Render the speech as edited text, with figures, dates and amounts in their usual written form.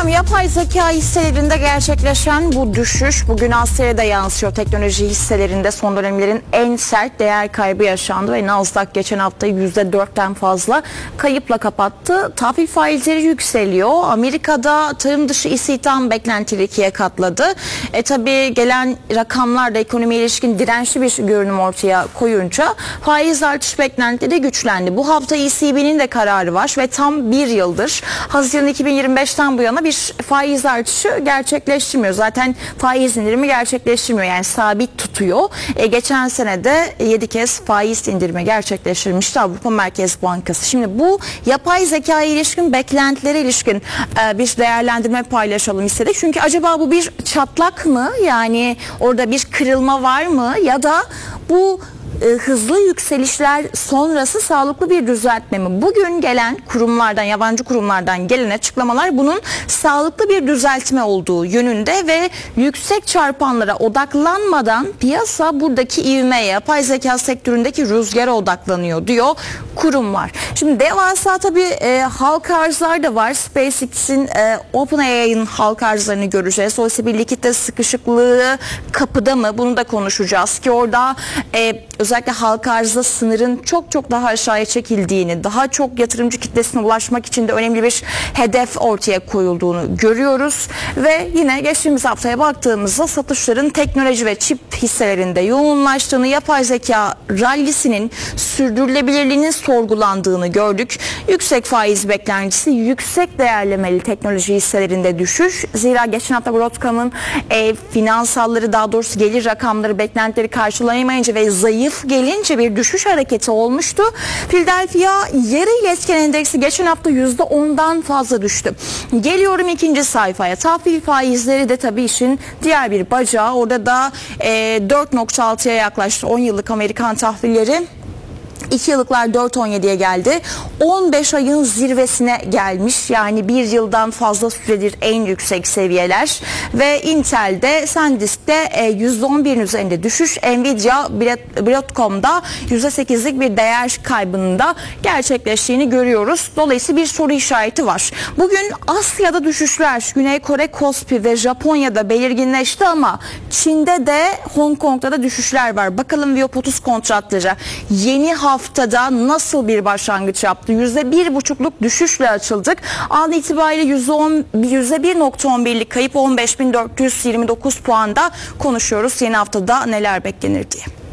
Hocam yapay zeka hisselerinde gerçekleşen bu düşüş bugün Asya'ya da yansıyor. Teknoloji hisselerinde son dönemlerin en sert değer kaybı yaşandı ve Nasdaq geçen haftayı %4'ten fazla kayıpla kapattı. Tahvil faizleri yükseliyor. Amerika'da tarım dışı istihdam beklentileri 2'ye katladı. Tabii gelen rakamlar da ekonomiye ilişkin dirençli bir görünüm ortaya koyunca faiz artış beklentileri güçlendi. Bu hafta ECB'nin de kararı var ve tam bir yıldır Haziran 2025'ten bu yana bir faiz artışı gerçekleştirmiyor. Zaten faiz indirimi gerçekleştirmiyor. Yani sabit tutuyor. Geçen sene de 7 kez faiz indirimi gerçekleştirmişti Avrupa Merkez Bankası. Şimdi bu yapay zekaya ilişkin beklentilere ilişkin bir değerlendirme paylaşalım istedik. Çünkü acaba bu bir çatlak mı? Yani orada bir kırılma var mı? Ya da bu hızlı yükselişler sonrası sağlıklı bir düzeltme mi? Bugün gelen kurumlardan, yabancı kurumlardan gelen açıklamalar bunun sağlıklı bir düzeltme olduğu yönünde ve yüksek çarpanlara odaklanmadan piyasa buradaki ivmeye, yapay zeka sektöründeki rüzgara odaklanıyor diyor kurumlar. Şimdi devasa tabii halka arzlar da var. SpaceX'in OpenAI'nin halka arzlarını göreceğiz. Oysa bir likitte sıkışıklığı kapıda mı? Bunu da konuşacağız ki orada özellikle halka arzda sınırın çok daha aşağıya çekildiğini, daha çok yatırımcı kitlesine ulaşmak için de önemli bir hedef ortaya koyulduğunu görüyoruz. Ve yine geçtiğimiz haftaya baktığımızda satışların teknoloji ve çip hisselerinde yoğunlaştığını, yapay zeka rallisinin sürdürülebilirliğinin sorgulandığını gördük. Yüksek faiz beklentisi, yüksek değerlemeli teknoloji hisselerinde düşüş. Zira geçen hafta Broadcom'un finansalları, daha doğrusu gelir rakamları beklentileri karşılayamayınca ve zayıf gelince bir düşüş hareketi olmuştu. Philadelphia yarı iletken endeksi geçen hafta %10'dan fazla düştü. Geliyorum ikinci sayfaya. Tahvil faizleri de tabii işin diğer bir bacağı. Orada da 4.6'ya yaklaştı 10 yıllık Amerikan tahvilleri. 2 yıllıklar 4.17'ye geldi. 15 ayın zirvesine gelmiş. Yani bir yıldan fazla süredir en yüksek seviyeler. Ve Intel'de, SanDisk'te %11'in üzerinde düşüş. Nvidia, Broadcom'da %8'lik bir değer kaybının da gerçekleştiğini görüyoruz. Dolayısıyla bir soru işareti var. Bugün Asya'da düşüşler, Güney Kore KOSPI ve Japonya'da belirginleşti ama Çin'de de Hong Kong'da da düşüşler var. Bakalım VWAP30 kontratları yeni haftada nasıl bir başlangıç yaptı? %1,5'luk düşüşle açıldık. An itibariyle %1.11'lik kayıp 15.429 puanda konuşuyoruz. Yeni haftada neler beklenir diye.